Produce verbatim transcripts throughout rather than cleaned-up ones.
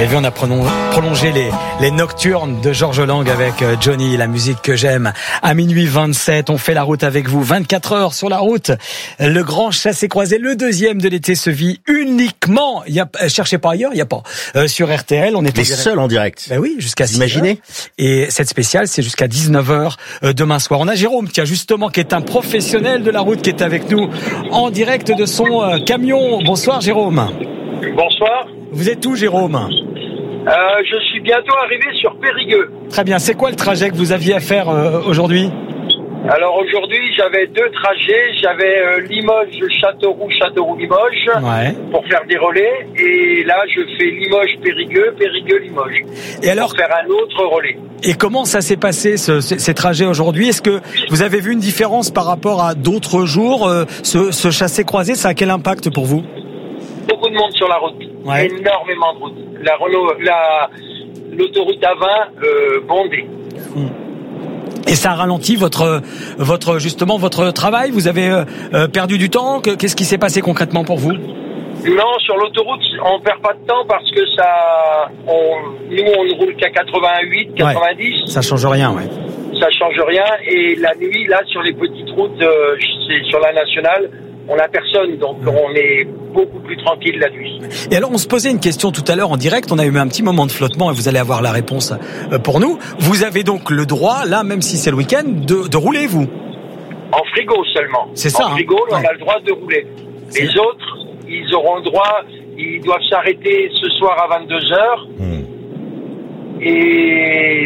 avez vu, on a prolongé les, les nocturnes de Georges Lang avec Johnny, la musique que j'aime. À minuit vingt-sept, on fait la route avec vous. vingt-quatre heures sur la route. Le grand chassé-croisé, le deuxième de l'été, se vit uniquement. Il y a, cherchez pas ailleurs, il y a pas. Euh, sur R T L, on est mais seul en direct. Ben oui, jusqu'à six heures. Imaginez. Et cette spéciale, c'est jusqu'à dix-neuf heures euh, demain soir. On a Jérôme, tiens, justement, qui est un professionnel de la route, qui est avec nous en direct de son euh, camion. Bonsoir, Jérôme. Bonsoir. Vous êtes où, Jérôme ? euh, Je suis bientôt arrivé sur Périgueux. Très bien. C'est quoi le trajet que vous aviez à faire euh, aujourd'hui ? Alors aujourd'hui, j'avais deux trajets. J'avais euh, Limoges, Châteauroux, Châteauroux, Limoges ouais. pour faire des relais. Et là, je fais Limoges, Périgueux, Périgueux, Limoges. Et alors, pour faire un autre relais. Et comment ça s'est passé ce, ces, ces trajets aujourd'hui ? Est-ce que vous avez vu une différence par rapport à d'autres jours ? euh, Ce, ce chassé-croisé, ça a quel impact pour vous ? Beaucoup de monde sur la route, ouais. énormément de route. La Renault, la l'autoroute A vingt euh, bondée. Hum. Et ça a ralenti votre, votre justement votre travail. Vous avez euh, perdu du temps. Qu'est-ce qui s'est passé concrètement pour vous ? Non, sur l'autoroute, on perd pas de temps parce que ça, on, nous on ne roule qu'à quatre-vingt-huit, quatre-vingt-dix. Ouais, ça change rien, ouais. Ça change rien. Et la nuit, là, sur les petites routes, euh, c'est sur la nationale. On n'a personne, donc on est beaucoup plus tranquille la nuit. Et alors, on se posait une question tout à l'heure en direct. On a eu un petit moment de flottement et vous allez avoir la réponse pour nous. Vous avez donc le droit, là, même si c'est le week-end, de, de rouler, vous ? En frigo seulement. C'est ça. En frigo, hein. on ouais. a le droit de rouler. Les c'est... autres, ils auront le droit, ils doivent s'arrêter ce soir à vingt-deux heures. Mmh. Et...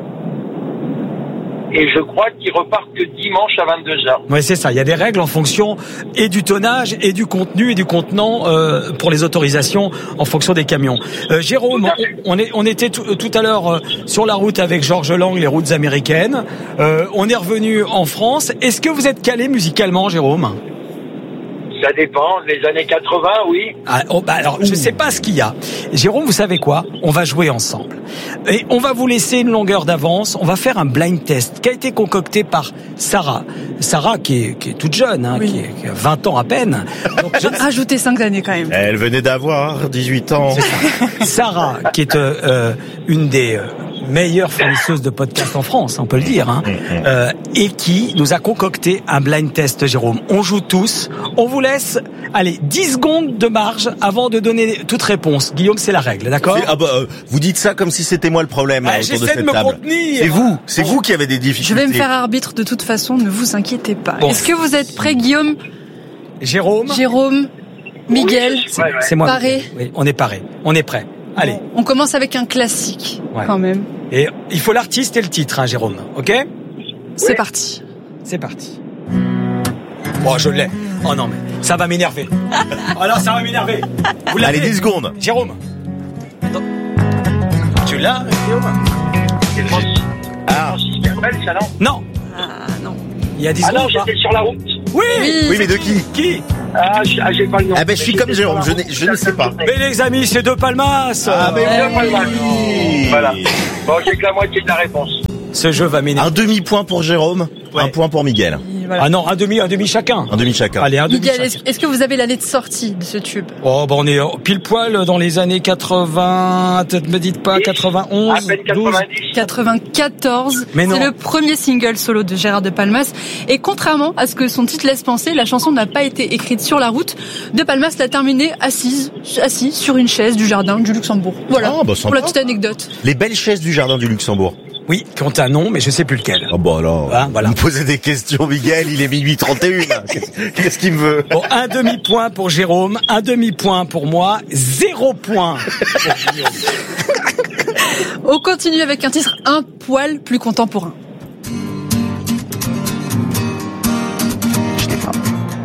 Et je crois qu'ils repartent que dimanche à vingt-deux heures. Oui, c'est ça. Il y a des règles en fonction et du tonnage et du contenu et du contenant euh, pour les autorisations en fonction des camions. Euh, Jérôme, on, on, est, on était tout, tout à l'heure euh, sur la route avec Georges Lang, les routes américaines. Euh, on est revenu en France. Est-ce que vous êtes calé musicalement, Jérôme ? Ça dépend, les années quatre-vingts, oui. Ah, oh, bah alors, je sais pas ce qu'il y a. Jérôme, vous savez quoi ? On va jouer ensemble. Et on va vous laisser une longueur d'avance. On va faire un blind test qui a été concocté par Sarah. Sarah, qui est, qui est toute jeune, hein, oui. qui, est, qui a vingt ans à peine. Donc, je... Rajoutez cinq années quand même. Elle venait d'avoir dix-huit ans. Sarah, qui est euh, une des... Euh, meilleure fournisseuse de podcasts en France, on peut le dire, hein, euh, et qui nous a concocté un blind test, Jérôme. On joue tous, on vous laisse, allez, dix secondes de marge avant de donner toute réponse. Guillaume, c'est la règle, d'accord ? Ah bah, euh, vous dites ça comme si c'était moi le problème ah, autour de cette cette de table. Contenir. C'est vous, c'est bon. vous qui avez des difficultés. Je vais me faire arbitre de toute façon, ne vous inquiétez pas. Bon. Est-ce que vous êtes prêts, Guillaume ? Jérôme ? Jérôme ? Miguel ? C'est, c'est moi. Paré ? Oui, on est paré, on est prêt. Allez. On commence avec un classique, ouais. quand même. Et il faut l'artiste et le titre, hein, Jérôme. Ok ? C'est oui. parti. C'est parti. Oh, je l'ai. Oh non, mais ça va m'énerver. Oh non, ça va m'énerver. Vous l'avez ? Allez, dix secondes. Jérôme. Attends. Tu l'as, Jérôme ? Ah. Ça, non ? Non. Ah, non. Il y a dix ah secondes. Ah non, j'étais sur la route. Oui. Oui, oui mais de qui ? Qui ? Ah, j'ai pas le nom. Ah ben je suis comme Jérôme, je, je ne sais pas. Mais les amis, c'est De Palmas. Ah ben oui. De Palmas. Voilà. Bon, j'ai que la moitié de la réponse. Ce jeu va m'énerver. Un demi-point pour Jérôme, ouais. un point pour Miguel. Voilà. Ah non, un demi, un demi chacun. Un demi chacun. Allez, un demi Miguel, chacun. Est-ce, est-ce que vous avez l'année de sortie de ce tube ? Oh, ben on est pile poil dans les années quatre-vingts, peut-être me dites pas, quatre-vingt-onze, à peine quatre-vingt-dix. quatre-vingt-quatorze. Mais non. C'est le premier single solo de Gérard de Palmas. Et contrairement à ce que son titre laisse penser, la chanson n'a pas été écrite sur la route. De Palmas l'a terminée assise, assis sur une chaise du jardin du Luxembourg. Voilà. Ah, bah, pour la petite anecdote. Les belles chaises du jardin du Luxembourg. Oui, qui ont un nom, mais je sais plus lequel. Ah bon alors, ah, voilà. Vous me posez des questions, Miguel, il est minuit trente et un. Qu'est-ce qu'il me veut ? Bon, un demi-point pour Jérôme, un demi-point pour moi, zéro point pour Guillaume. On continue avec un titre un poil plus contemporain. Je l'ai pas. Jérôme ?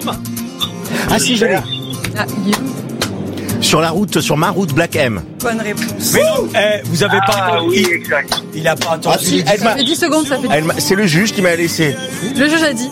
Ah si, je l'ai. Ah, Guillaume. Sur la route, sur ma route Black M. Bonne réponse. Mais non, eh, vous avez ah, pas entendu. Oui, exact. Il a pas entendu. Ah, si, ça fait dix secondes, ça fait dix secondes. C'est le juge qui m'a laissé. Le juge a dit.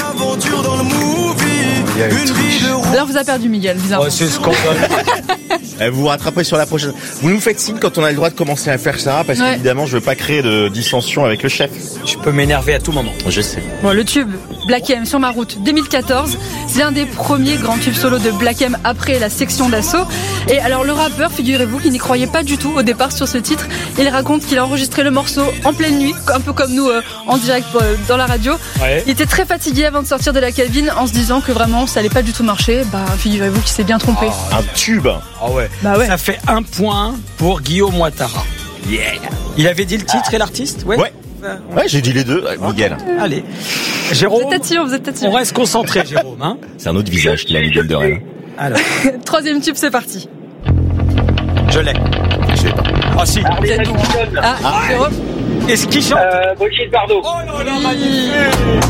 Alors vous avez perdu Miguel, bizarrement. Oh, c'est scandaleux. Euh, Vous vous rattraperez sur la prochaine. Vous nous faites signe quand on a le droit de commencer à faire ça, parce Ouais. qu'évidemment, je veux pas créer de dissension avec le chef. Je peux m'énerver à tout moment. Je sais. Bon, le tube Black M sur ma route deux mille quatorze, c'est l'un des premiers grands tubes solo de Black M après la section d'assaut. Et alors le rappeur, figurez-vous qu'il n'y croyait pas du tout au départ sur ce titre. Il raconte qu'il a enregistré le morceau en pleine nuit, un peu comme nous euh, en direct euh, dans la radio. Ouais. Il était très fatigué avant de sortir de la cabine en se disant que vraiment ça allait pas du tout marcher. Bah figurez-vous qu'il s'est bien trompé. Un tube. Ah ouais. Bah ouais. Ça fait un point pour Guillaume Ouattara. Yeah. Il avait dit le titre et l'artiste, ouais. Ouais. Ouais, j'ai dit les deux. Ouais, Miguel. Allez. Vous Jérôme, êtes attirant, vous êtes on attirant. reste concentré, Jérôme. Hein. C'est un autre visage qu'il a, Miguel de Rennes. Alors, Troisième tube, c'est parti. je l'ai. Je sais pas. Ah si. Harley Davidson. Ah, Jérôme. Est-ce qu'il chante Euh, Brigitte Bardot. Oh là là, magnifique.